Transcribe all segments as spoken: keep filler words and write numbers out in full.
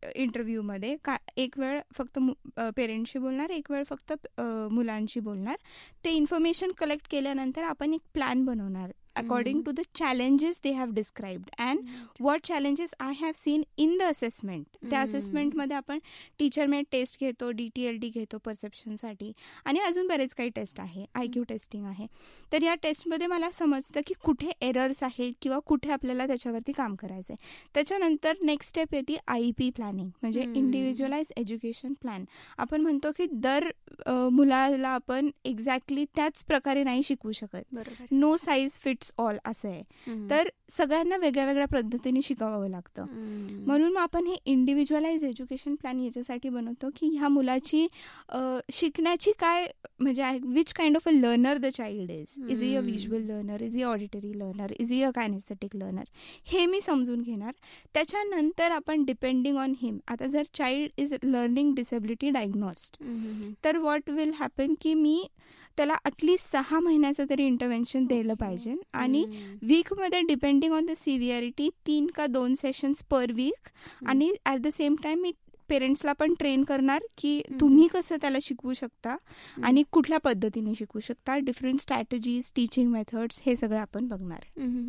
इंटरव्ह्यूमध्ये का एक वेळ फक्त पेरेंट्सशी बोलणार, एक वेळ फक्त मुलांशी बोलणार. ते इन्फॉर्मेशन कलेक्ट केल्यानंतर आपण एक प्लॅन बनवणार according to the challenges they have described and right. what challenges I have seen in the assessment. Mm. त्या असेसमेंटमध्ये आपण टीचर मेड टेस्ट घेतो, डी टी एल डी घेतो परसेप्शनसाठी, आणि अजून बरेच काही टेस्ट आहे, आय क्यू टेस्टिंग आहे. तर या टेस्टमध्ये मला समजतं की कुठे एरर्स आहेत किंवा कुठे आपल्याला त्याच्यावरती काम करायचं आहे. त्याच्यानंतर नेक्स्ट स्टेप येते आय ई पी प्लॅनिंग, म्हणजे इंडिव्हिज्युअलाइज एज्युकेशन प्लॅन. आपण म्हणतो की दर मुलाला आपण एक्झॅक्टली त्याच प्रकारे नाही शिकवू शकत, नो साईज फिट्स ऑल असं आहे. तर सगळ्यांना वेगळ्या वेगळ्या पद्धतीने शिकवावं लागतं. म्हणून मग आपण हे इंडिव्हिज्युअलाइज एज्युकेशन प्लॅन याच्यासाठी बनवतो की ह्या मुलाची शिकण्याची काय, म्हणजे which kind of a learner the child is. Is he a visual learner, is he auditory learner, is he a कायनेस्थेटिक learner, हे मी समजून घेणार. त्याच्यानंतर आपण डिपेंडिंग ऑन हिम, आता जर child is learning disability diagnosed, तर व्हॉट विल हॅपन की मी त्याला ॲटलिस्ट सहा महिन्याचं तरी इंटरव्हेन्शन द्यायला पाहिजे. आणि वीकमध्ये डिपेंडिंग ऑन द सिव्हिअरिटी तीन का दोन सेशन्स पर वीक. आणि ॲट द सेम टाइम मी पेरेंट्सला पण ट्रेन करणार की तुम्ही कसं त्याला शिकवू शकता आणि कुठल्या पद्धतीने शिकवू शकता, डिफरंट स्ट्रॅटेजीज, टीचिंग मेथड्स, हे सगळं आपण बघणार.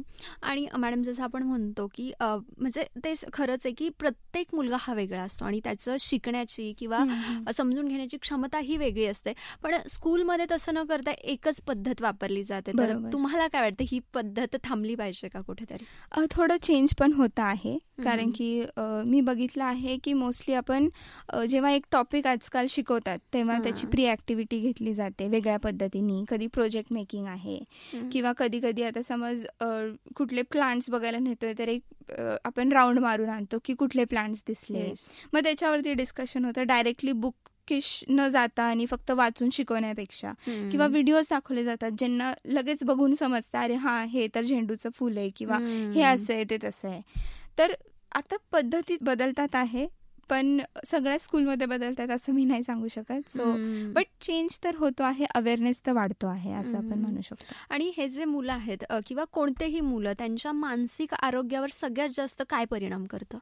आणि मॅडम जसं आपण म्हणतो की म्हणजे ते खरंच आहे की प्रत्येक मुलगा हा वेगळा असतो आणि त्याचं शिकण्याची किंवा समजून घेण्याची क्षमता ही वेगळी असते. पण स्कूलमध्ये तसं न करता एकच पद्धत वापरली जाते. तर तुम्हाला काय वाटतं, ही पद्धत थांबली पाहिजे का कुठेतरी? थोडं चेंज पण होतं आहे, कारण की मी बघितलं आहे की मोस्टली आपण जेव्हा एक टॉपिक आजकाल शिकवतात तेव्हा त्याची प्री ऍक्टिव्हिटी घेतली जाते वेगळ्या पद्धतीने. कधी प्रोजेक्ट मेकिंग आहे किंवा कधी कधी आता समज कुठले प्लांट्स बघायला नेतोय तर एक आपण राऊंड मारून आणतो की कुठले प्लांट्स दिसले, मग त्याच्यावरती डिस्कशन होतं. डायरेक्टली बुक किश न जाता आणि फक्त वाचून शिकवण्यापेक्षा किंवा व्हिडिओज दाखवले जातात ज्यांना लगेच बघून समजतं, अरे हा हे तर झेंडूचं फुल आहे किंवा हे असं आहे ते तसं आहे. तर आता पद्धती बदलतात आहे, पण सगळ्या स्कूलमध्ये बदलतात असं मी नाही सांगू शकत. सो बट चेंज तर होतो आहे, अवेअरनेस तर वाढतो आहे असं आपण म्हणू शकतो. आणि हे जे मुलं आहेत किंवा कोणतेही मुलं, त्यांच्या मानसिक आरोग्यावर सगळ्यात जास्त काय परिणाम करतं?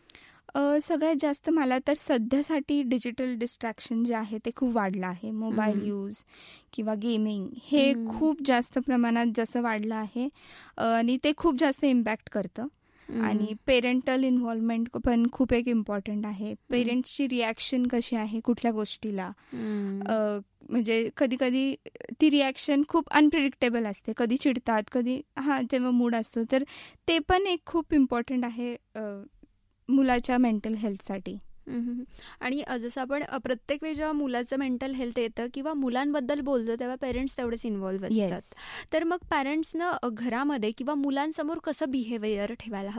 सगळ्यात जास्त मला तर सध्यासाठी डिजिटल डिस्ट्रॅक्शन जे आहे ते खूप वाढलं आहे. मोबाईल यूज किंवा गेमिंग हे खूप जास्त प्रमाणात जसं वाढलं आहे आणि ते खूप जास्त इम्पॅक्ट करतं. आणि पेरेंटल इन्व्हॉल्वमेंट पण खूप एक इम्पॉर्टंट आहे. पेरेंट्सची रिॲक्शन कशी आहे कुठल्या गोष्टीला, म्हणजे कधी कधी ती रिॲक्शन खूप अनप्रिडिक्टेबल असते, कधी चिडतात, कधी हां जेव्हा मूड असतो, तर ते पण एक खूप इम्पॉर्टंट आहे मुलाच्या मेंटल हेल्थसाठी. आणि जसं आपण प्रत्येक वेळी जेव्हा मुलाचं मेंटल हेल्थ येतं किंवा मुलांबद्दल बोलतो तेव्हा पेरेंट्स तेवढेच इन्व्हॉल्व्ह असतात. तर मग पॅरेंट्सनं घरामध्ये किंवा मुलांसमोर कसं बिहेवियर ठेवायला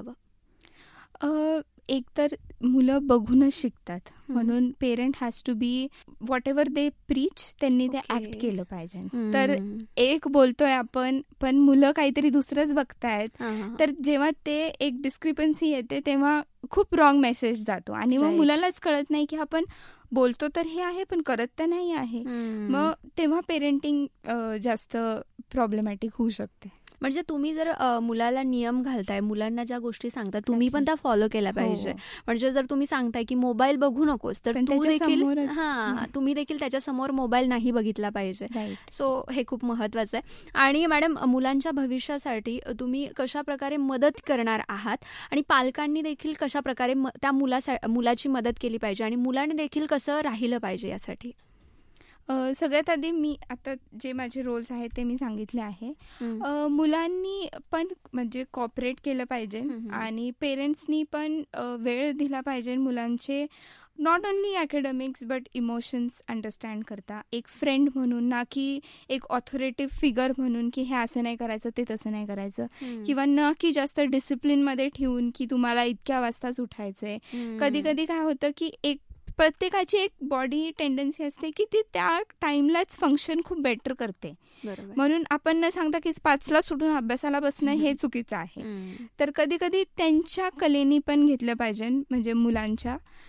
हवं? एक तर मुलं बघूनच शिकतात, म्हणून parent has to be what ever they preach त्यांनी ते ऍक्ट केलं पाहिजे. तर एक बोलतोय आपण पण मुलं काहीतरी दुसरंच बघतायत, तर जेव्हा ते एक डिस्क्रिपन्सी येते तेव्हा खूप रॉंग मेसेज जातो आणि मग मुलालाच कळत नाही की आपण बोलतो तर हे आहे पण करत तर नाही आहे. मग तेव्हा पेरेंटिंग जास्त प्रॉब्लेमॅटिक होऊ शकते. म्हणजे तुम्ही जर मुलाला नियम घालताय, मुलांना ज्या गोष्टी सांगताय तुम्ही पण त्या फॉलो केल्या पाहिजे. म्हणजे जर तुम्ही सांगताय की मोबाईल बघू नकोस तर तू देखील हा तुम्ही देखील त्याच्यासमोर मोबाईल नाही बघितला पाहिजे. सो हे खूप महत्वाचं आहे. आणि मॅडम, मुलांच्या भविष्यासाठी तुम्ही कशा प्रकारे मदत करणार आहात आणि पालकांनी देखील कशा प्रकारे त्या मुला मुलाची मदत केली पाहिजे आणि मुलांनी देखील कसं राहिलं पाहिजे यासाठी? सगळ्यात आधी मी आता जे माझे रोल्स आहेत ते मी सांगितले आहे. मुलांनी पण म्हणजे कॉपरेट केलं पाहिजे आणि पेरेंट्सनी पण वेळ दिला पाहिजे मुलांचे, not only academics but emotions understand करता, एक फ्रेंड म्हणून, ना की एक ऑथॉरिटिव्ह फिगर म्हणून की हे असं नाही करायचं ते तसं नाही करायचं, किंवा ना की जास्त डिसिप्लिनमध्ये ठेवून की तुम्हाला इतक्या वाजताच उठायचंय. कधी कधी काय होतं की एक प्रत्येकाची एक बॉडी टेंडन्सी असते की ती त्या टाइमलाच फंक्शन खूप बेटर करते, म्हणून आपण न सांगता की पाचला सुटून अभ्यासाला बसणं हे चुकीचं आहे. तर कधी कधी त्यांच्या कलेनी पण घेतलं पाहिजे, म्हणजे मुलांच्या,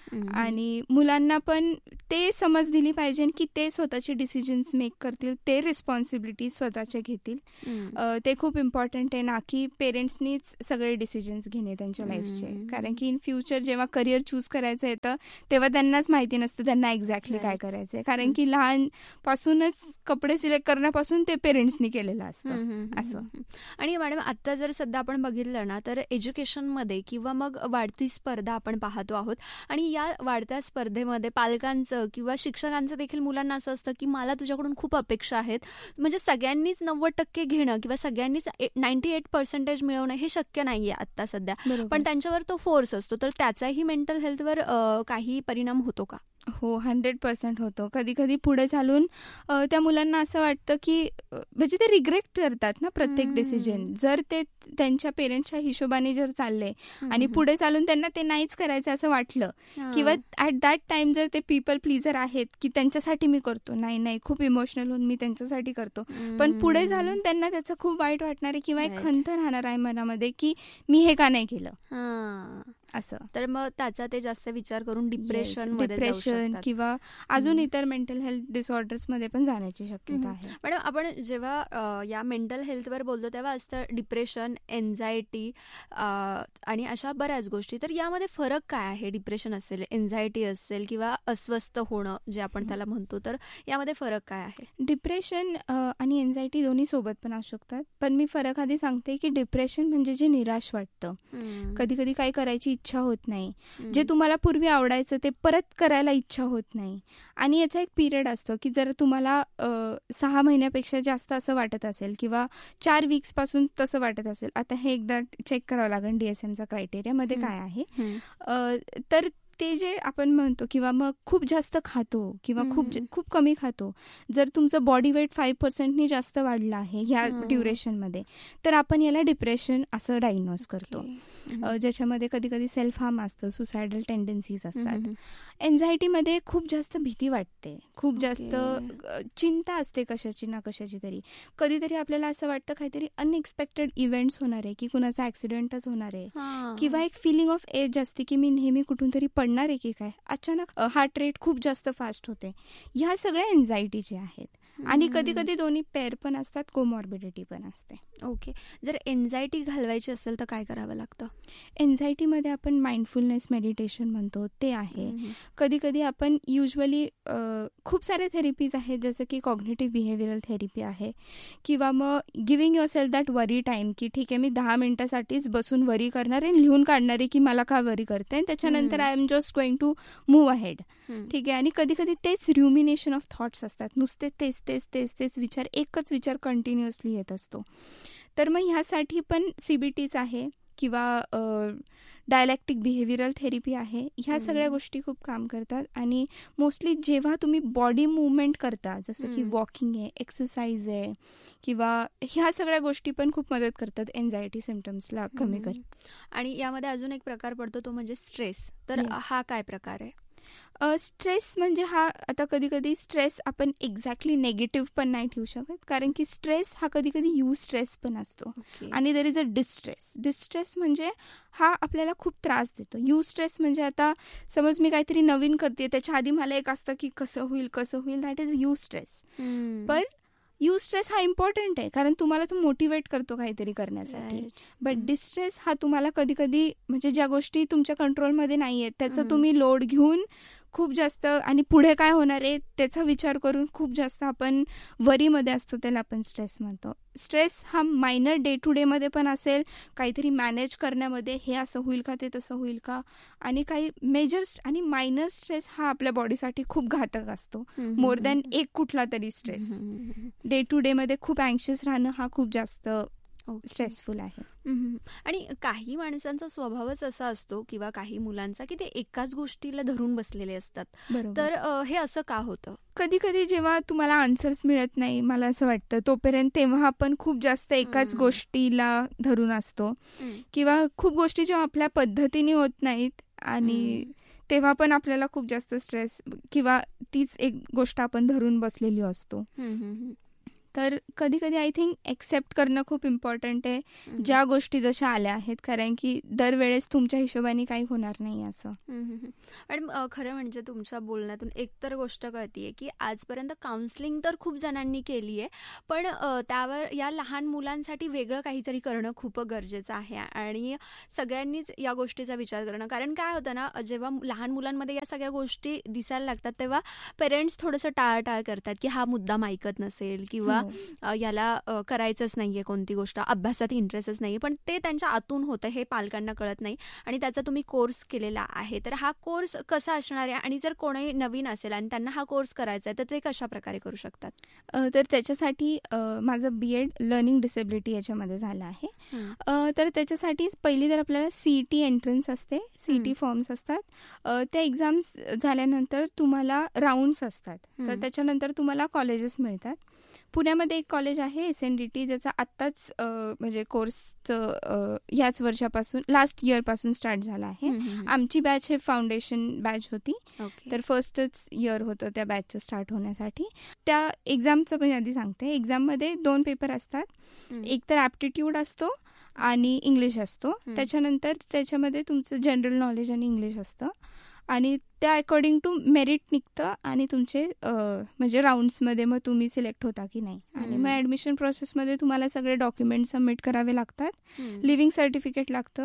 आणि मुलांना पण ते समज दिली पाहिजे की ते स्वतःचे डिसिजन्स मेक करतील, ते रिस्पॉन्सिबिलिटी स्वतःचे घेतील. ते खूप इम्पॉर्टंट आहे, ना की पेरेंट्सनीच सगळे डिसिजन्स घेणे त्यांच्या लाईफचे. कारण की इन फ्युचर जेव्हा करिअर चूज करायचं येतं तेव्हा त्यांनाच माहिती नसतं त्यांना एक्झॅक्टली काय करायचं आहे. कारण की लहानपासूनच कपडे सिलेक्ट करण्यापासून ते पेरेंट्सनी केलेलं असतं असं. आणि मॅडम आता जर सध्या आपण बघितलं ना तर एज्युकेशनमध्ये किंवा मग वाढती स्पर्धा आपण पाहतो आहोत आणि या वाढत्या स्पर्धेमध्ये पालकांचं किंवा शिक्षकांचं देखील मुलांना असं असतं की मला तुझ्याकडून खूप अपेक्षा आहेत. म्हणजे सगळ्यांनीच नव्वद टक्के घेणं किंवा सगळ्यांनीच नाईन्टी एट पर्सेंटेज मिळवणं हे शक्य नाहीये आता सध्या, पण त्यांच्यावर तो फोर्स असतो. तर त्याचाही मेंटल हेल्थवर काही परिणाम होतो का? हो, हंड्रेड पर्सेंट होतो. कधी कधी पुढे चालून त्या मुलांना असं वाटतं की म्हणजे ते रिग्रेट करतात ना प्रत्येक डिसिजन. जर ते त्यांच्या पेरेंट्सच्या हिशोबाने जर चालले आणि पुढे चालून त्यांना ते नाहीच करायचं असं वाटलं किंवा ॲट दॅट टाइम जर ते पीपल प्लीजर आहेत की त्यांच्यासाठी मी करतो, नाही नाही खूप इमोशनल होऊन मी त्यांच्यासाठी करतो, पण पुढे चालून त्यांना त्याचं खूप वाईट वाटणार आहे किंवा एक खंत राहणार आहे मनामध्ये की मी हे का नाही केलं असं. तर मग त्याचा ते जास्त विचार करून डिप्रेशन डिप्रेशन किंवा अजून इतर मेंटल हेल्थ डिसऑर्डर्स मध्ये पण जाण्याची शक्यता आहे. मॅडम आपण जेव्हा या मेंटल हेल्थवर बोलतो तेव्हा असतं डिप्रेशन, एन्झायटी आणि अशा बऱ्याच गोष्टी. तर यामध्ये फरक काय आहे? डिप्रेशन असेल, एन्झायटी असेल किंवा अस्वस्थ होणं जे आपण त्याला म्हणतो, तर यामध्ये फरक काय आहे? डिप्रेशन आणि एन्झायटी दोन्ही सोबत पण असू शकतात, पण मी फरक आधी सांगते की डिप्रेशन म्हणजे जे निराश वाटतं, कधी कधी काय करायची इच्छा होत नाही, जे तुम्हाला पूर्वी आवडायचं ते परत करायला इच्छा होत नाही. आणि याचा एक पिरियड असतो की जर तुम्हाला सहा महिन्यापेक्षा जास्त असं वाटत असेल किंवा चार वीक्स पासून तसं वाटत असेल, आता हे एकदा चेक करावं लागेल डीएसएमचा क्रायटेरिया मध्ये काय आहे. तर ते जे आपण म्हणतो किंवा मग खूप जास्त खातो किंवा खूप खूप कमी खातो, जर तुमचं बॉडी वेट फाईव्ह पर्सेंटनी जास्त वाढलं आहे ह्या ड्युरेशनमध्ये, तर आपण याला डिप्रेशन असं डायग्नोज करतो. ज्याच्यामध्ये कधी कधी सेल्फ हार्म असतं, सुसायडल टेंडन्सीज असतात. एन्झायटीमध्ये खूप जास्त भीती वाटते, खूप जास्त चिंता असते कशाची ना कशाची तरी. कधीतरी आपल्याला असं वाटतं काहीतरी अनएक्सपेक्टेड इव्हेंट्स होणार आहे की कुणाचा ऍक्सिडेंटच होणार आहे किंवा एक फिलिंग ऑफ एज असते की मी नेहमी कुठून तरी पडणार आहे की काय, अचानक हार्ट रेट खूप जास्त फास्ट होते. ह्या सगळ्या एन्झायटीचे आहेत. आणि कधी कधी दोन्ही पेअर पण असतात, कोमॉर्बिडिटी पण असते. ओके. जर एन्झायटी घालवायची असेल तर काय करावं लागतं? एन्झायटीमध्ये आपण माइंडफुलनेस मेडिटेशन म्हणतो ते आहे. कधी कधी आपण युजली खूप सारे थेरपीज आहेत, जसं की कॉग्निटिव्ह बिहेवियरल थेरपी आहे किंवा मग giving your self that worry time की ठीक आहे मी दहा मिनिटासाठीच बसून वरी करणार आहे, लिहून काढणार आहे की मला का वरी करते, आणि त्याच्यानंतर I am just going to move ahead. ठीक आहे. आणि कधी कधी तेच र्युमिनेशन ऑफ थॉट्स असतात, नुसते तेच तेच तेच तेच विचार, एकच विचार कंटिन्युअसली येत असतो. तर मग ह्यासाठी पण सीबीटीच आहे किंवा डायलॅक्टिक बिहेवियरल थेरपी आहे. ह्या सगळ्या गोष्टी खूप काम करतात. आणि मोस्टली जेव्हा तुम्ही बॉडी मुवमेंट करता, जसं की वॉकिंग आहे, एक्सरसाइज आहे किंवा ह्या सगळ्या गोष्टी पण खूप मदत करतात एन्झायटी सिम्पटम्सला कमी कर. आणि यामध्ये अजून एक प्रकार पडतो तो म्हणजे स्ट्रेस. तर हा काय प्रकार आहे? स्ट्रेस म्हणजे हा, आता कधी कधी स्ट्रेस आपण एक्झॅक्टली नेगेटिव्ह पण नाही ठेवू शकत, कारण की स्ट्रेस हा कधी कधी यू स्ट्रेस पण असतो. आणि there is a distress. Distress म्हणजे हा आपल्याला खूप त्रास देतो. यू स्ट्रेस म्हणजे आता समज मी काहीतरी नवीन करते, त्याच्या आधी मला एक असतं की कसं होईल कसं होईल, दॅट इज यू स्ट्रेस. पण यू स्ट्रेस हा इम्पॉर्टंट आहे कारण तुम्हाला तो मोटिवेट करतो काहीतरी करण्यासाठी. बट डिस्ट्रेस हा तुम्हाला कधी कधी म्हणजे ज्या गोष्टी तुमच्या कंट्रोलमध्ये नाही आहेत त्याचा तुम्ही लोड घेऊन खूप जास्त, आणि पुढे काय होणार आहे त्याचा विचार करून खूप जास्त आपण वरीमध्ये असतो, त्याला आपण स्ट्रेस म्हणतो. स्ट्रेस हा मायनर डे टू डे मध्ये पण असेल, काहीतरी मॅनेज करण्यामध्ये हे असं होईल का ते तसं होईल का, आणि काही मेजर आणि मायनर स्ट्रेस हा आपल्या बॉडीसाठी खूप घातक असतो, मोर दॅन एक कुठला तरी स्ट्रेस. डे टू डे मध्ये खूप अँक्शियस राहणं हा खूप जास्त स्ट्रेसफुल आहे. आणि काही माणसांचा स्वभावच असा असतो किंवा काही मुलांचा की ते एकाच गोष्टीला धरून बसलेले असतात. तर हे असं का होतं? कधी कधी जेव्हा तुम्हाला आन्सर्स मिळत नाही, मला असं वाटतं तोपर्यंत, तेव्हा आपण खूप जास्त एकाच गोष्टीला धरून असतो किंवा खूप गोष्टी जेव्हा आपल्या पद्धतीने होत नाहीत आणि तेव्हा पण आपल्याला खूप जास्त स्ट्रेस किंवा तीच एक गोष्ट आपण धरून बसलेली असतो. तर कधी कधी आय थिंक एक्सेप्ट करणं खूप इम्पॉर्टंट आहे ज्या गोष्टी जशा आल्या आहेत, कारण की दरवेळेस तुमच्या हिशोबाने काही होणार नाही असं. मॅडम खरं म्हणजे तुमच्या बोलण्यातून एक तर गोष्ट कळतीये की आजपर्यंत काउन्सिलिंग तर खूप जणांनी केली आहे, पण त्यावर या लहान मुलांसाठी वेगळं काहीतरी करणं खूप गरजेचं आहे आणि सगळ्यांनीच या गोष्टीचा विचार करणं. कारण काय होतं ना, जेव्हा लहान मुलांमध्ये या सगळ्या गोष्टी दिसायला लागतात तेव्हा पेरेंट्स थोडंसं टाळाटाळ करतात की हा मुद्दाम ऐकत नसेल किंवा याला करायचंच नाहीये कोणती गोष्ट, अभ्यासात इंटरेस्टच नाहीये, पण ते त्यांच्या आतून होतं हे पालकांना कळत नाही. आणि त्याचा तुम्ही कोर्स केलेला आहे, तर हा कोर्स कसा असणार आहे आणि जर कोणी नवीन असेल आणि त्यांना हा कोर्स करायचा आहे तर ते कशा प्रकारे करू शकतात? तर त्याच्यासाठी माझं बी एड लर्निंग डिसेबिलिटी याच्यामध्ये झालं आहे. तर त्याच्यासाठी पहिली तर आपल्याला सीईटी एंट्रन्स असते, सीईटी फॉर्म्स असतात, त्या एक्झाम्स झाल्यानंतर तुम्हाला राऊंड्स असतात, तर त्याच्यानंतर तुम्हाला कॉलेजेस मिळतात. पुण्यामध्ये एक कॉलेज आहे एस एन डी टी, ज्याचा आत्ताच म्हणजे कोर्सचं ह्याच वर्षापासून लास्ट इयरपासून स्टार्ट झाला आहे. आमची बॅच हे फाउंडेशन बॅच होती, तर फर्स्टच इयर होतं त्या बॅचचं स्टार्ट होण्यासाठी. त्या एक्झामचं पण आधी सांगते. एक्झाममध्ये दोन पेपर असतात, एक तर ॲप्टिट्यूड असतो आणि इंग्लिश असतो. त्याच्यानंतर त्याच्यामध्ये तुमचं जनरल नॉलेज आणि इंग्लिश असतं आणि त्या अकॉर्डिंग टू मेरिट निघतं आणि तुमचे म्हणजे राऊंड्समध्ये मग तुम्ही सिलेक्ट होता की नाही. आणि मग ॲडमिशन प्रोसेसमध्ये तुम्हाला सगळे डॉक्युमेंट सबमिट करावे लागतात. लिव्हिंग सर्टिफिकेट लागतं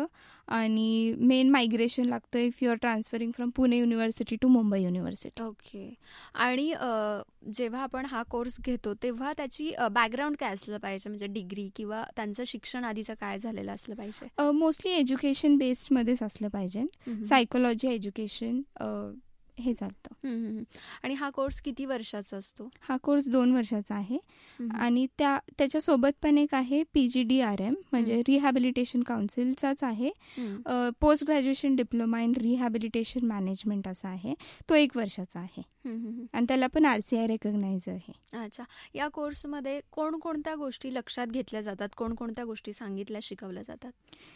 आणि मेन मायग्रेशन लागतं if you R transferring from Pune university to Mumbai university. Okay. आणि जेव्हा आपण हा कोर्स घेतो तेव्हा त्याची बॅकग्राऊंड काय असलं पाहिजे, म्हणजे डिग्री किंवा त्यांचं शिक्षण आधीचं काय झालेलं असलं पाहिजे? मोस्टली एज्युकेशन बेस्डमध्येच असलं पाहिजे. सायकोलॉजी, एज्युकेशन हे चालतं. आणि हा कोर्स किती वर्षाचा असतो? हा कोर्स दोन वर्षाचा आहे आणि त्या त्याच्यासोबत पण एक आहे P G D R M, म्हणजे रिहॅबिलिटेशन काउन्सिलचाच आहे. Post graduation diploma in rehabilitation management असा आहे, तो एक वर्षाचा आहे आणि त्याला पण आर सी आय रेकग्नाइज आहे. अच्छा. या कोर्समध्ये कोणकोणत्या गोष्टी लक्षात घेतल्या जातात, कोणकोणत्या गोष्टी सांगितल्या शिकवल्या जातात?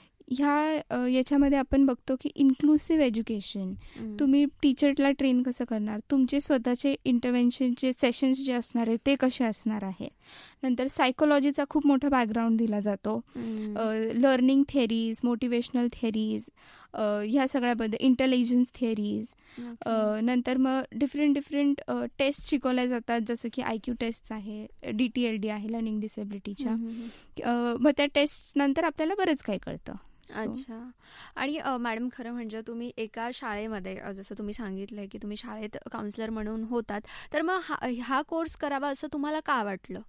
ह्या याच्यामध्ये आपण बघतो की इन्क्लुसिव्ह एज्युकेशन, तुम्ही टीचरला ट्रेन कसं करणार, तुमचे स्वतःचे इंटरव्हेन्शनचे सेशन्स जे असणार आहे ते कसे असणार आहे. नंतर सायकोलॉजीचा खूप मोठा बॅकग्राऊंड दिला जातो, लर्निंग थेरीज, मोटिवेशनल थेरीज, ह्या सगळ्याबद्दल इंटेलिजन्स थेरीज. नंतर मग डिफरंट डिफरंट टेस्ट शिकवल्या जातात, जसं की आय क्यू टेस्ट आहे, डी टी एल डी आहे लर्निंग डिसेबिलिटीच्या. मग त्या टेस्ट नंतर आपल्याला बरंच काही कळतं. अच्छा. आणि मॅडम खरं म्हणजे तुम्ही एका शाळेमध्ये जसं तुम्ही सांगितलंय की तुम्ही शाळेत काउन्सिलर म्हणून होतात, तर मग हा हा कोर्स करावा असं तुम्हाला का वाटलं?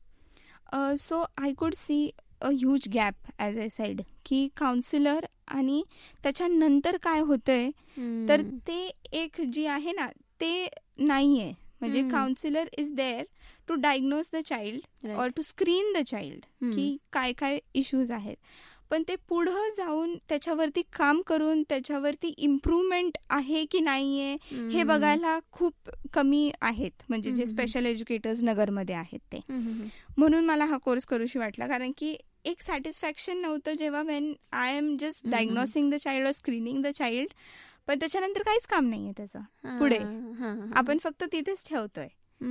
So I could see a huge gap as I said, की काउन्सिलर आणि त्याच्यानंतर काय होतंय तर ते एक जी आहे ना ते नाही आहे. म्हणजे counsellor is there to diagnose the child or to screen the child की काय काय इश्यूज आहेत, पण ते पुढं जाऊन त्याच्यावरती काम करून त्याच्यावरती इम्प्रूव्हमेंट आहे की नाही आहे हे बघायला खूप कमी आहेत, म्हणजे जे स्पेशल एज्युकेटर्स नगरमध्ये आहेत ते. म्हणून मला हा कोर्स करूशी वाटला, कारण की एक सॅटिस्फॅक्शन नव्हतं जेव्हा when I am just diagnosing the child or screening the child, पण त्याच्यानंतर काहीच काम नाहीये त्याचं पुढे, आपण फक्त तिथेच ठेवतोय.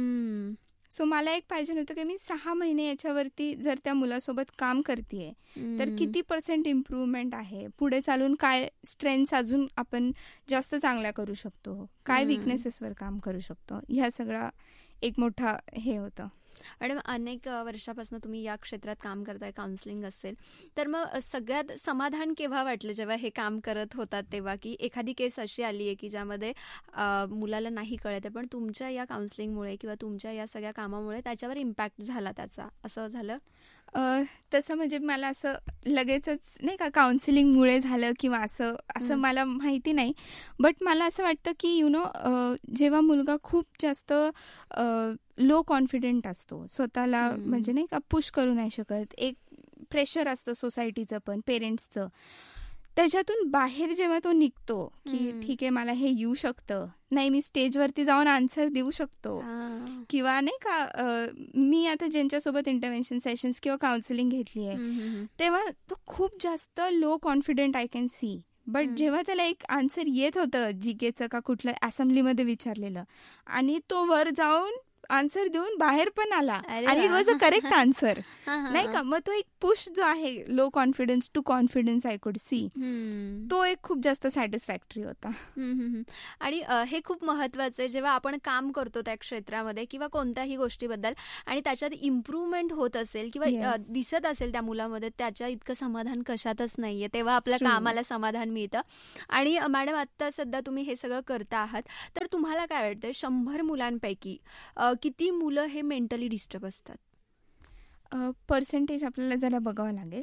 सो मला एक पाहिजे होतं की मी सहा महिने याच्यावरती जर त्या मुलासोबत काम करतेय तर किती पर्सेंट इम्प्रूव्हमेंट आहे, पुढे चालून काय स्ट्रेंथ्स अजून आपण जास्त चांगल्या करू शकतो, काय विकनेसेसवर काम करू शकतो, ह्या सगळा एक मोठा हे होतं. मॅडम अनेक वर्षापासून तुम्ही या क्षेत्रात काम करताय, काउन्सिलिंग असेल, तर मग सगळ्यात समाधान केव्हा वाटलं जेव्हा हे काम करत होतात तेव्हा, की एखादी केस अशी आली आहे की ज्यामध्ये मुलाला नाही कळत आहे पण तुमच्या या काउन्सिलिंगमुळे किंवा तुमच्या या सगळ्या कामामुळे त्याच्यावर इम्पॅक्ट झाला त्याचा, असं झालं? तसं म्हणजे मला असं लगेचच नाही का काउन्सिलिंगमुळे झालं किंवा असं असं मला माहिती नाही, बट मला असं वाटतं की यु नो जेव्हा मुलगा खूप जास्त लो कॉन्फिडेंट असतो स्वतःला, म्हणजे नाही का पुश करू नाही शकत, एक प्रेशर असतं सोसायटीचं पण पेरेंट्सचं, त्याच्यातून बाहेर जेव्हा तो निघतो की ठीक आहे मला हे येऊ शकतं, नाही मी स्टेजवरती जाऊन आन्सर देऊ शकतो, किंवा नाही का मी आता ज्यांच्यासोबत इंटरव्हेन्शन सेशन्स किंवा काउन्सिलिंग घेतली आहे तेव्हा तो खूप जास्त low confident I can see, but जेव्हा त्याला एक आन्सर येत होतं जी केचं का कुठलं असेंब्लीमध्ये विचारलेलं आणि तो वर जाऊन आन्सर देऊन बाहेर पण आला आणि it was a correct answer, नाही का. मग तो एक पुश जो आहे low confidence to confidence I could see, तो एक खूप जास्त सॅटिस्फॅक्टरी होता. आणि हे खूप महत्वाचं आहे जेव्हा आपण काम करतो त्या क्षेत्रामध्ये किंवा कोणत्याही गोष्टीबद्दल आणि त्याच्यात इम्प्रूव्हमेंट होत असेल किंवा दिसत असेल त्या मुलामध्ये, त्याच्या इतकं समाधान कशातच नाहीये, तेव्हा आपल्या कामाला समाधान मिळतं. आणि मॅडम आता सध्या तुम्ही हे सगळं करता आहात, तर तुम्हाला काय वाटतं शंभर मुलांपैकी किती मुलं हे मेंटली डिस्टर्ब असतात? पर्सेंटेज आपल्याला जरा बघावं लागेल.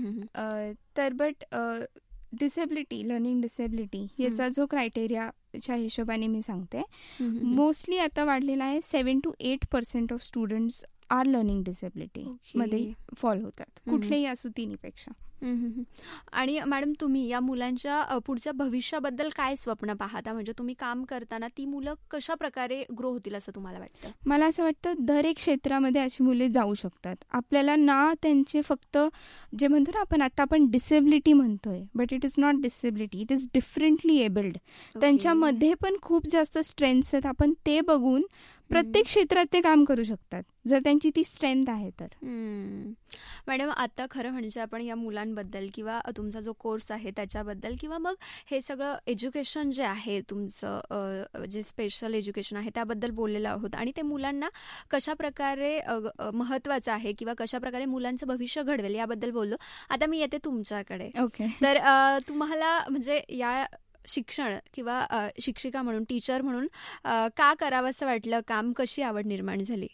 तर बट डिसेबिलिटी, लर्निंग डिसेबिलिटी याचा जो क्रायटेरियाच्या हिशोबाने मी सांगते, मोस्टली आता वाढलेला आहे. सेवन to eight percent of students R learning disability मध्ये फॉल होतात, कुठलेही असू तिन्हीपेक्षा. आणि मॅडम तुम्ही या मुलांच्या पुढच्या भविष्याबद्दल काय स्वप्न पाहता? म्हणजे तुम्ही काम करताना ती मुलं कशा प्रकारे ग्रो होतील असं तुम्हाला वाटतं? मला असं वाटतं दर एक क्षेत्रामध्ये अशी मुले जाऊ शकतात. आपल्याला ना त्यांचे फक्त जे म्हणतो ना आपण आता आपण डिसेबिलिटी म्हणतोय, but it is not disability, it is differently abled. त्यांच्यामध्ये पण खूप जास्त स्ट्रेंथ्स आहेत. आपण ते बघून प्रत्येक क्षेत्रात ते काम करू शकतात जर त्यांची ती स्ट्रेंथ आहे तर. मॅडम आता खरं म्हणजे आपण या मुलांबद्दल किंवा तुमचा जो कोर्स आहे त्याच्याबद्दल किंवा मग हे सगळं एज्युकेशन जे आहे तुमचं जे स्पेशल एज्युकेशन आहे त्याबद्दल बोललेलो आहोत आणि ते मुलांना कशा प्रकारे महत्वाचं आहे किंवा कशा प्रकारे मुलांचं भविष्य घडवेल याबद्दल बोललो. आता मी येते तुमच्याकडे. ओके. तर तुम्हाला म्हणजे या शिक्षण किंवा शिक्षिका म्हणून, टीचर म्हणून का करावं असं वाटलं? काम कशी आवड निर्माण झाली?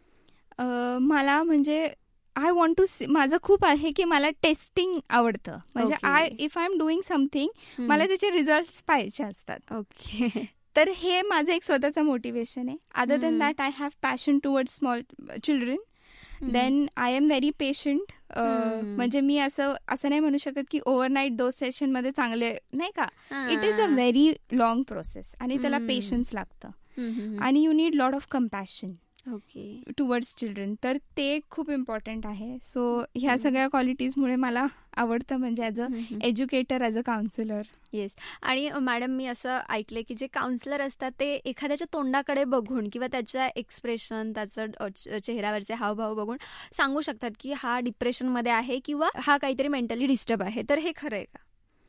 मला म्हणजे आय वॉन्ट टू सी, माझं खूप आहे की मला टेस्टिंग आवडतं. म्हणजे I if I am doing something मला त्याचे रिझल्ट्स पाहिजे असतात. ओके. तर हे माझं एक स्वतःचं मोटिवेशन आहे. Other than that I have passion towards small children. Then I am very patient. म्हणजे मी असं असं नाही म्हणू शकत की ओव्हरनाईट दोन सेशन मध्ये चांगले, नाही का. It is a very long process आणि त्याला पेशन्स लागतं आणि you need lot of compassion okay towards children. तर ते खूप इम्पॉर्टंट आहे. सो ह्या सगळ्या क्वालिटीजमुळे मला आवडतं म्हणजे as a educator, as a counsellor. Yes. आणि मॅडम मी असं ऐकलंय की जे काउन्सिलर असतात ते एखाद्याच्या तोंडाकडे बघून किंवा त्याच्या एक्सप्रेशन, त्याचं चेहऱ्यावरचे हावभाव बघून सांगू शकतात की हा डिप्रेशनमध्ये आहे किंवा हा काहीतरी मेंटली डिस्टर्ब आहे. तर हे खरं आहे का?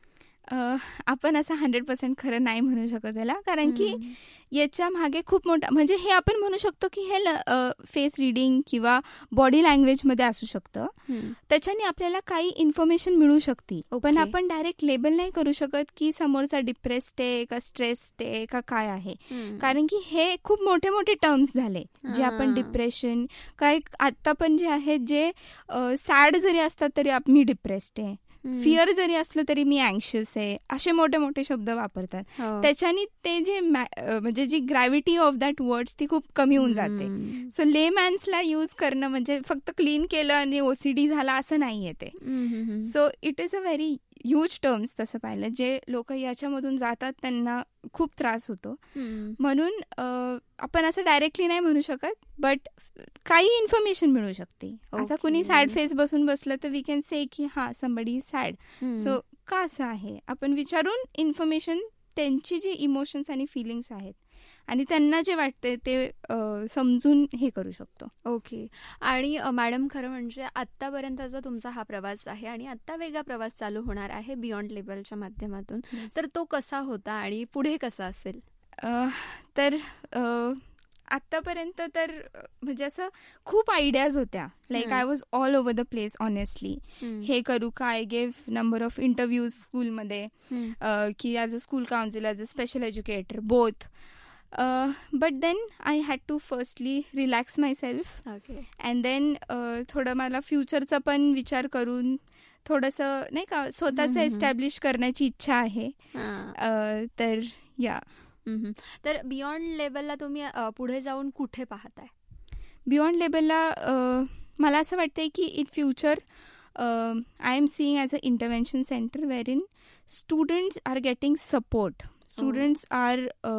आपण असं हंड्रेड पर्सेंट खरं नाही म्हणू शकत याला, कारण की याच्या मागे खूप मोठा म्हणजे हे आपण म्हणू शकतो की हे फेस रिडिंग किंवा बॉडी लँग्वेजमध्ये असू शकतं. त्याच्याने आपल्याला काही इन्फॉर्मेशन मिळू शकते, पण आपण डायरेक्ट लेबल नाही करू शकत की समोरचा डिप्रेस्ड आहे का स्ट्रेस्ड आहे का काय आहे. कारण की हे खूप मोठे मोठे टर्म्स झाले जे आपण डिप्रेशन काय आता पण जे आहेत जे सॅड जरी असतात तरी मी डिप्रेस्ड आहे, फिअर जरी असलं तरी मी अँक्शियस आहे, असे मोठे मोठे शब्द वापरतात. त्याच्याने ते जे म्हणजे जी ग्रॅव्हिटी ऑफ दॅट वर्ड्स ती खूप कमी होऊन जाते. सो लेमॅन्सला यूज करणं म्हणजे फक्त क्लीन केलं आणि ओसीडी झाला असं नाहीये ते. So it is a very huge terms तसं पाहिलं. जे लोक याच्यामधून जातात त्यांना खूप त्रास होतो. म्हणून आपण असं डायरेक्टली नाही म्हणू शकत, बट काही इन्फॉर्मेशन मिळू शकते. आता कुणी सॅड फेस बसून बसलं तर वी कॅन से की हा समबडी सॅड, सो का असं आहे आपण विचारून इन्फॉर्मेशन त्यांची जी इमोशन्स आणि फिलिंग्स आहेत आणि त्यांना जे वाटते ते समजून हे करू शकतो. ओके. आणि मॅडम खरं म्हणजे आत्तापर्यंतचा तुमचा हा प्रवास आहे आणि आत्ता वेगळा प्रवास चालू होणार आहे बियॉन्ड लेबलच्या माध्यमातून. तर तो कसा होता आणि पुढे कसा असेल? तर आत्तापर्यंत तर म्हणजे असं खूप आयडियाज होत्या. Like I was all over the place honestly. हे करू का, I gave number of interviews स्कूलमध्ये की as a school council, as a special educator, both. But then I had to firstly relax my self and then थोडं मला फ्युचरचा पण विचार करून थोडंसं नाही का स्वतःचं एस्टॅब्लिश करण्याची इच्छा आहे. तर या तर बियॉन्ड लेवलला तुम्ही पुढे जाऊन कुठे पाहताय? बियॉन्ड लेवलला मला असं वाटतंय की in future I am seeing as a intervention centre wear in students R getting support. Students R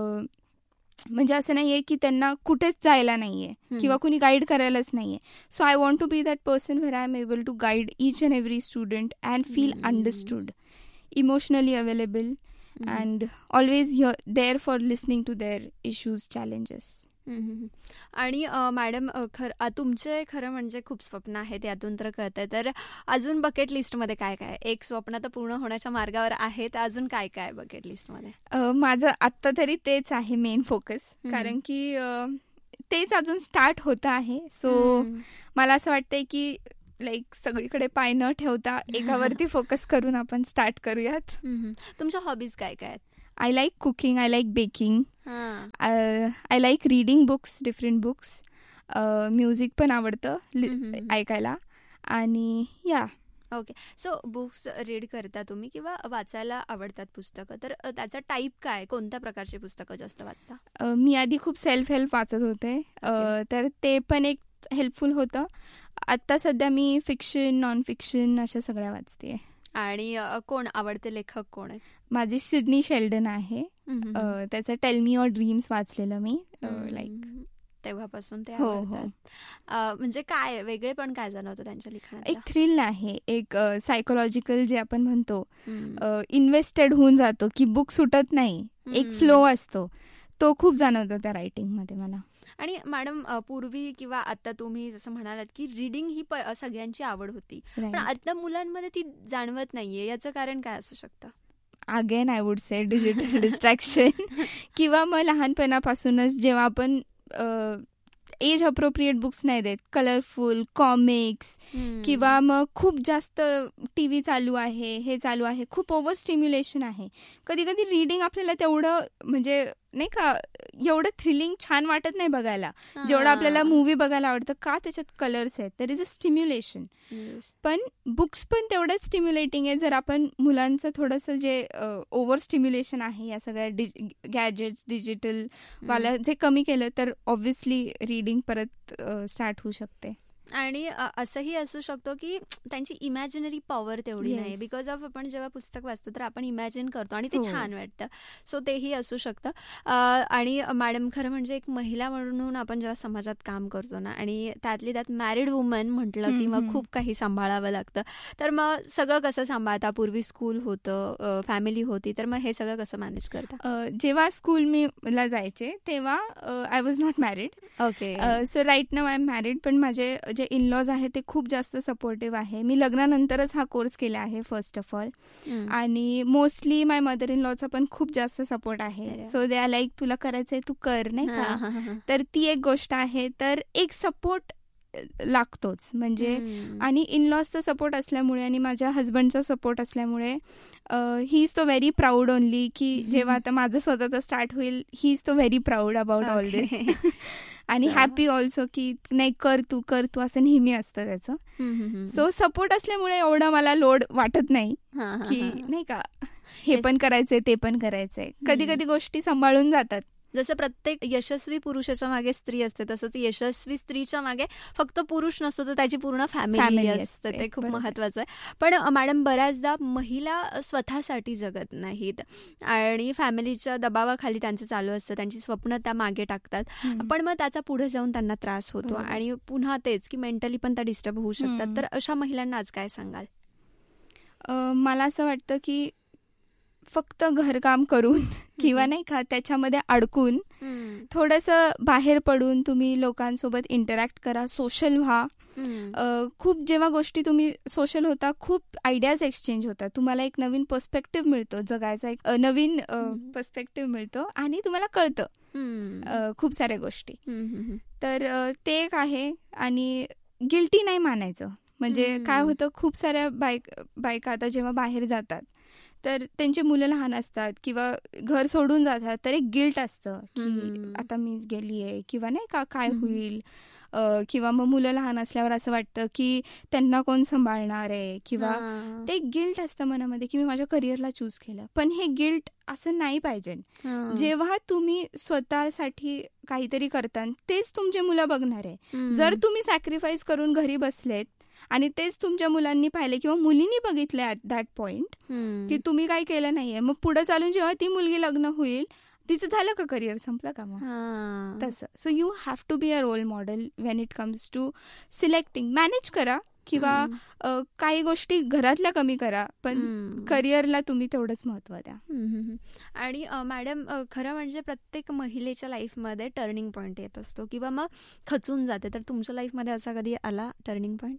म्हणजे असं नाही आहे की त्यांना कुठेच जायला नाही आहे किंवा कुणी गाईड करायलाच नाही आहे. So I want to be that person wear I am able to guide each and every student and feel understood, emotionally available and always here there for listening to their issues, challenges. आणि madam खरं तुमचे खरं म्हणजे खूप स्वप्न आहेत यातून तर कळतंय. तर अजून बकेट लिस्टमध्ये काय काय? एक स्वप्न तर पूर्ण होण्याच्या मार्गावर आहे, तर अजून काय काय बकेट लिस्टमध्ये? माझं आत्ता तरी तेच आहे मेन फोकस, कारण की तेच अजून स्टार्ट होतं आहे. सो मला असं वाटतंय की लाईक सगळीकडे पाय न ठेवता एकावरती फोकस करून आपण स्टार्ट करूयात. तुमच्या हॉबीज काय काय आहेत? I like cooking, I like baking, I like reading books, different books, music पण आवडतं ऐकायला. आणि या ओके. सो बुक्स रीड करता तुम्ही किंवा वाचायला आवडतात पुस्तकं, तर त्याचा टाईप काय, कोणत्या प्रकारची पुस्तकं जास्त वाचता? मी आधी खूप सेल्फ हेल्प वाचत होते, तर ते पण एक हेल्पफुल होतं. आत्ता सध्या मी फिक्शन, नॉन फिक्शन अशा सगळ्या वाचते. आणि कोण आवडते लेखक कोण आहे? माझी सिडनी शेल्डन आहे. त्याचं टेल मी युअर ड्रीम्स वाचलेलं मी, लाईक तेव्हापासून ते आवडतात. म्हणजे काय वेगळे पण काय जाणवतं त्यांच्या लिखाणात? एक थ्रिल आहे, एक सायकोलॉजिकल जे आपण म्हणतो, इन्व्हेस्टेड होऊन जातो की बुक सुटत नाही, एक फ्लो असतो, तो खूप जाणवतो त्या रायटिंगमध्ये मला. आणि मॅडम पूर्वी किंवा आता तुम्ही जसं म्हणालात की रीडिंग ही सगळ्यांची आवड होती, पण आता मुलांमध्ये ती जाणवत नाहीये, याचं कारण काय असू शकतं? Again I would say digital distraction किंवा मग लहानपणापासूनच जेव्हा आपण एज अप्रोप्रिएट बुक्स नाही देत, कलरफुल कॉमिक्स किंवा मग खूप जास्त टी व्ही चालू आहे, हे चालू आहे, खूप ओव्हर स्टिम्युलेशन आहे. कधी कधी रीडिंग आपल्याला तेवढं म्हणजे नाही का एवढं थ्रिलिंग छान वाटत नाही बघायला, जेवढं आपल्याला मूवी बघायला आवडतं. का? त्याच्यात कलर्स आहेत, देयर इज अ स्टिम्युलेशन. पण बुक्स पण तेवढंच स्टिम्युलेटिंग आहे जर आपण मुलांचं थोडंसं जे ओव्हर स्टिम्युलेशन आहे या सगळ्या डि गॅजेट्स डिजिटल वाला जे कमी केलं तर ऑब्व्हियसली रीडिंग परत स्टार्ट होऊ शकते. आणि असंही असू शकतो की त्यांची इमॅजिनरी पॉवर तेवढी नाही, बिकॉज ऑफ आपण जेव्हा पुस्तक वाचतो तर आपण इमॅजिन करतो आणि ते छान वाटतं. सो तेही असू शकतं. आणि मॅडम खरं म्हणजे एक महिला म्हणून आपण जेव्हा समाजात काम करतो ना, आणि त्यातली त्यात मॅरिड वुमन म्हटलं की मग खूप काही सांभाळावं लागतं. तर मग सगळं कसं सांभाळता? पूर्वी स्कूल होतं, फॅमिली होती, तर मग हे सगळं कसं मॅनेज करता? जेव्हा स्कूल मी ला जायचे तेव्हा I was not married. Okay. So right now I am married. पण माझे जे इनलॉज आहे ते खूप जास्त सपोर्टिव्ह आहे. मी लग्नानंतरच हा कोर्स केला आहे फर्स्ट ऑफ ऑल, आणि मोस्टली माय मदर इन लॉचा पण खूप जास्त सपोर्ट आहे. सो दे आर लाईक तुला करायचंय तू कर, नाही का. तर ती एक गोष्ट आहे. तर एक सपोर्ट लागतोच म्हणजे. आणि इनलॉजचा सपोर्ट असल्यामुळे आणि माझ्या हजबंडचा सपोर्ट असल्यामुळे ही इज तो व्हेरी प्राऊड ओनली की जेव्हा आता माझं स्वतःचं स्टार्ट होईल, ही इज तो व्हेरी प्राऊड अबाउट ऑल दिस. आणि हॅपी ऑल्सो की नाही कर तू कर तू असं नेहमी असतं त्याचं. सो सपोर्ट असल्यामुळे एवढा मला लोड वाटत नाही की नाही का हे पण करायचंय ते पण करायचंय. कधी कधी गोष्टी सांभाळून जातात. जसं प्रत्येक यशस्वी पुरुषाच्या मागे स्त्री असते, तसंच यशस्वी स्त्रीच्या मागे फक्त पुरुष नसतो तर त्याची पूर्ण फॅमिली असते. ते खूप महत्वाचं आहे. पण मॅडम बऱ्याचदा महिला स्वतःसाठी जगत नाहीत आणि फॅमिलीच्या दबावाखाली त्यांचं चालू असतं, त्यांची स्वप्न त्या मागे टाकतात. पण मग त्याचा पुढे जाऊन त्यांना त्रास होतो आणि पुन्हा तेच की मेंटली पण त्या डिस्टर्ब होऊ शकतात. तर अशा महिलांना आज काय सांगाल? मला असं वाटतं की फक्त घरकाम करून किंवा नाही का त्याच्यामध्ये अडकून थोडंसं बाहेर पडून तुम्ही लोकांसोबत इंटरॅक्ट करा, सोशल व्हा. खूप जेव्हा गोष्टी तुम्ही सोशल होता, खूप आयडियाज एक्सचेंज होतात, तुम्हाला एक नवीन पर्स्पेक्टिव्ह मिळतो, जगायचा एक नवीन पर्स्पेक्टिव्ह मिळतो आणि तुम्हाला कळतं खूप साऱ्या गोष्टी. तर ते एक आहे. आणि गिल्टी नाही मानायचं. म्हणजे काय होतं, खूप साऱ्या बायक बायका आता जेव्हा बाहेर जातात तर त्यांचे मुलं लहान असतात किंवा घर सोडून जातात, तर एक गिल्ट असतं की आता मी गेली आहे किंवा नाही का काय होईल, किंवा मग मुलं लहान असल्यावर असं वाटतं की त्यांना कोण सांभाळणार आहे, किंवा ते एक गिल्ट असतं मनामध्ये की मी माझ्या करिअरला चूज केलं. पण हे गिल्ट असं नाही पाहिजे. जेव्हा तुम्ही स्वतःसाठी काहीतरी करता तेच तुमचे मुलं बघणार आहे. जर तुम्ही सॅक्रिफाईस करून घरी बसलेत आणि तेच तुमच्या मुलांनी पाहिले किंवा मुलींनी बघितलं ॲट दॅट पॉइंट की तुम्ही काय केलं नाहीये, मग पुढे चालून जेव्हा ती मुलगी लग्न होईल तिचं झालं का करिअर, संपलं का मग तसं. So you have to be a role model Wien it comes to selecting. Manage करा किंवा काही गोष्टी घरातल्या कमी करा, पण करिअरला तुम्ही तेवढंच महत्त्व द्या. आणि मॅडम, खरं म्हणजे प्रत्येक महिलेच्या लाईफमध्ये टर्निंग पॉईंट येत असतो किंवा मग खचून जाते, तर तुमच्या लाईफमध्ये असा कधी आला टर्निंग पॉईंट?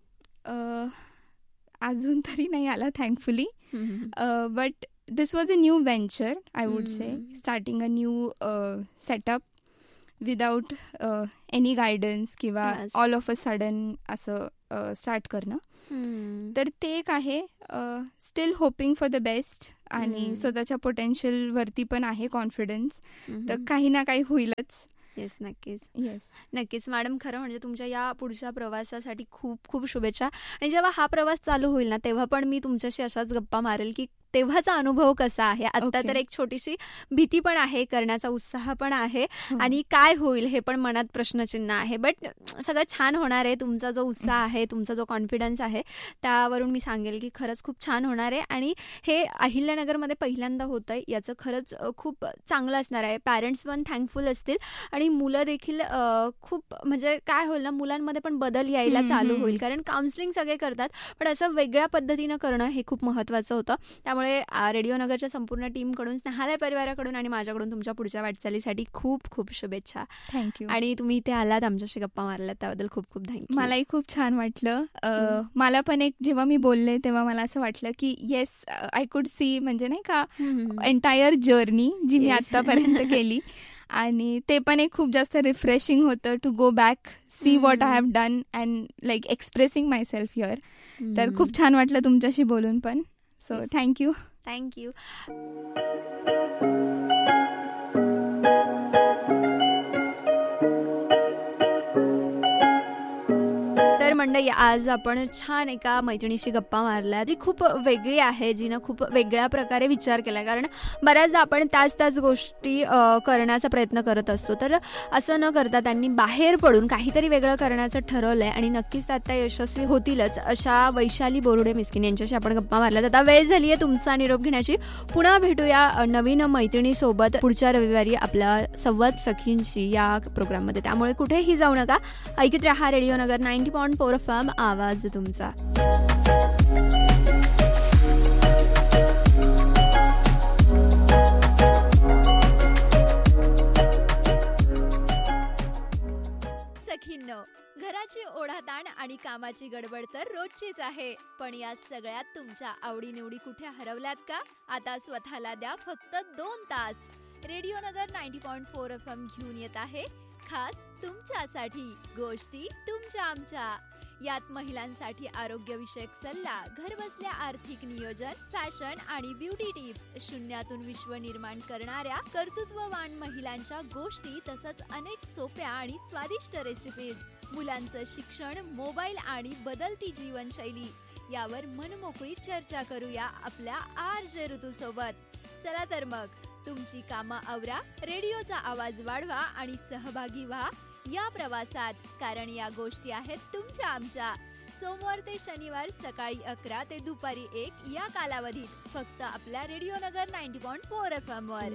अजून तरी नाही आला, thankfully. But this was a new venture, I would say. Starting a new setup without any guidance किंवा ऑल ऑफ अ सडन असं स्टार्ट करणं. तर ते एक आहे. Steel hoping for the best आणि स्वतःच्या पोटेन्शियलवरती पण आहे कॉन्फिडन्स. तर काही ना काही होईलच. येस, नक्कीच. येस, नक्कीच मॅडम. खरं म्हणजे तुमच्या या पुढच्या प्रवासासाठी खूप खूप शुभेच्छा. आणि जेव्हा हा प्रवास चालू होईल ना, तेव्हा पण मी तुमच्याशी अशाच गप्पा मारेल की तेव्हाचा अनुभव कसा आहे. आता तर एक छोटीशी भीती पण आहे, करण्याचा उत्साह पण आहे, आणि काय होईल हे पण मनात प्रश्नचिन्ह आहे. बट सगळं छान होणार आहे. तुमचा जो उत्साह आहे, तुमचा जो कॉन्फिडन्स आहे, त्यावरून मी सांगेल की खरंच खूप छान होणार आहे. आणि हे अहिल्यानगरमध्ये पहिल्यांदा होत आहे, याचं खरंच खूप चांगलं असणार आहे. पॅरेंट्स पण थँकफुल असतील आणि मुलं देखील खूप, म्हणजे काय होईल ना, मुलांमध्ये पण बदल यायला चालू होईल. कारण काउन्सिलिंग सगळे करतात, पण असं वेगळ्या पद्धतीनं करणं हे खूप महत्त्वाचं होतं. त्यामुळे रेडिओ नगरच्या संपूर्ण टीमकडून, स्नेहालय परिवाराकडून आणि माझ्याकडून तुमच्या पुढच्या वाटचालीसाठी खूप खूप शुभेच्छा. थँक्यू. आणि तुम्ही इथे आलात, आमच्याशी गप्पा मारलात, त्याबद्दल खूप खूप थँक्यू. मलाही खूप छान वाटलं. मला पण एक, जेव्हा मी बोलले तेव्हा मला असं वाटलं की येस, आय कुड सी, म्हणजे नाही का, एंटायर जर्नी जी मी आतापर्यंत केली. आणि ते पण एक खूप जास्त रिफ्रेशिंग होतं to go back, see what I have done and like expressing my self here. तर खूप छान वाटलं तुमच्याशी बोलून पण. So thank you. थँक्यू. तर मंडळी, आज आपण छान एका मैत्रिणीशी गप्पा मारल्या, जी खूप वेगळी आहे, जिनं खूप वेगळ्या प्रकारे विचार केला. कारण बऱ्याचदा आपण त्याच त्याच गोष्टी करण्याचा प्रयत्न करत असतो, तर असं न करता त्यांनी बाहेर पडून काहीतरी वेगळं करण्याचं ठरवलंय आणि नक्कीच त्यात त्या यशस्वी होतीलच. अशा वैशाली बोरुडे मिस्किन यांच्याशी आपण गप्पा मारल्यात. आता वेळ झाली आहे तुमचा निरोप घेण्याची. पुन्हा भेटूया नवीन मैत्रिणीसोबत पुढच्या रविवारी आपल्या संवाद सखींशी या प्रोग्राममध्ये. त्यामुळे कुठेही जाऊ नका, ऐकत रहा रेडिओ नगर ninety point four F M, आवाज तुमचा. सखींनो, घराची ओढाताण आणि कामाची गडबड तर रोजचीच आहे, पण या सगळ्यात तुमच्या आवडीनिवडी कुठे हरवल्यात का? आता स्वतःला द्या फक्त दोन तास. रेडिओ नगर ninety point four F M घेऊन येत आहे खास तुमच्यासाठी गोष्टी तुमच्या आमच्या. यात महिलांसाठी आरोग्यविषयक सल्ला, घरबसल्या आर्थिक नियोजन, फॅशन आणि ब्युटी टिप्स, शून्यातून विश्व निर्माण करणाऱ्या कर्तृत्ववान महिलांच्या गोष्टी, तसंच अनेक सोप्या आणि स्वादिष्ट रेसिपीज, मुलांचं शिक्षण, मोबाईल आणि बदलती जीवनशैली यावर मनमोकळी चर्चा करूया आपल्या आर जे ऋतू सोबत. चला तर मग, तुमची कामं आवरा, रेडिओचा आवाज वाढवा आणि सहभागी व्हा या प्रवासात, कारण या गोष्टी आहेत तुमच्या आमच्या. सोमवार ते शनिवार सकाळी अकरा ते दुपारी एक या कालावधीत फक्त आपल्या रेडिओ नगर ninety point four F M वर.